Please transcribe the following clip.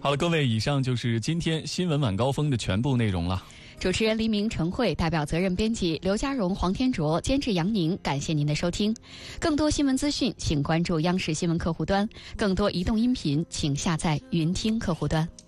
好了，各位，以上就是今天新闻晚高峰的全部内容了。 主持人黎明、陈慧，代表责任编辑刘家荣、黄天卓，监制杨宁。感谢您的收听。更多新闻资讯，请关注央视新闻客户端；更多移动音频，请下载云听客户端。